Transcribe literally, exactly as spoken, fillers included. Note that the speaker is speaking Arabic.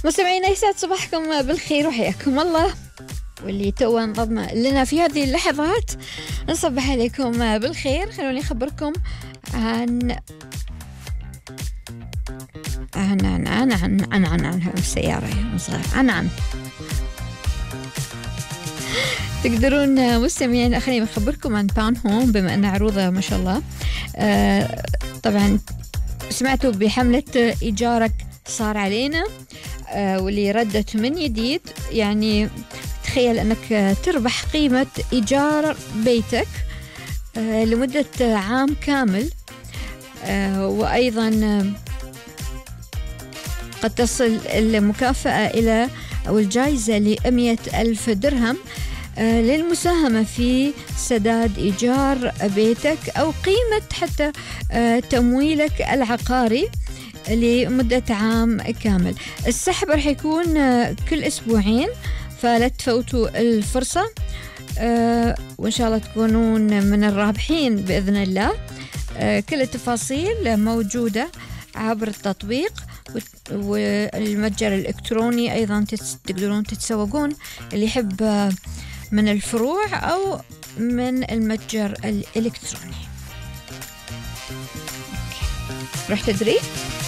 مستمعينا يسعد صباحكم بالخير وحياكم الله، واللي تو انضم لنا في هذه اللحظات نصبح عليكم بالخير. خلوني أخبركم عن عن عن عن عن عن عن عن السيارة يا صغير عن عن تقدرون مستمعين. خليني أخبركم عن بان هوم بما أن عروضة ما شاء الله. آه طبعا سمعتوا بحملة إيجارك صار علينا، آه واللي ردت من جديد. يعني تخيل أنك تربح قيمة إيجار بيتك آه لمدة عام كامل، آه وأيضا قد تصل المكافأة إلى أو الجائزة لمئة ألف درهم آه للمساهمة في سداد إيجار بيتك أو قيمة حتى آه تمويلك العقاري لمدة عام كامل. السحب رح يكون آه كل أسبوعين، فلا تفوتوا الفرصة، آه وإن شاء الله تكونون من الرابحين بإذن الله. آه كل التفاصيل موجودة عبر التطبيق والمتجر الإلكتروني. أيضا تقدرون تتسوقون اللي يحب من الفروع أو من المتجر الإلكتروني. رح تدري؟